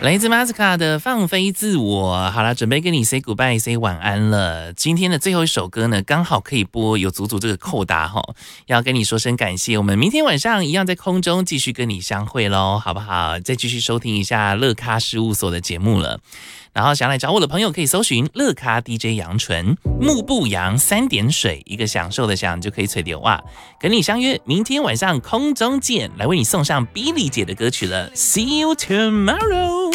来自马斯卡的放飞自我。好了，准备跟你 say goodbye say 晚安了。今天的最后一首歌呢，刚好可以播，有足足这个扣打齁，要跟你说声感谢。我们明天晚上一样在空中继续跟你相会咯，好不好？再继续收听一下乐咖事务所的节目了。然后想来找我的朋友可以搜寻乐咖 DJ 杨纯，木不扬3点水，一个享受的享就可以吹点哇，跟你相约明天晚上空中见，来为你送上 Billy 姐的歌曲了 ，See you tomorrow。